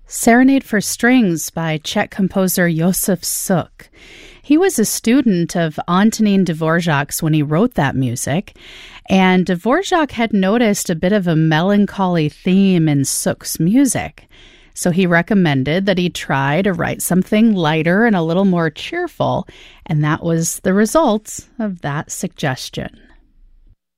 Serenade for Strings by Czech composer Josef Suk. He was a student of Antonín Dvořák's when he wrote that music, and Dvořák had noticed a bit of a melancholy theme in Suk's music. So he recommended that he try to write something lighter and a little more cheerful, and that was the result of that suggestion.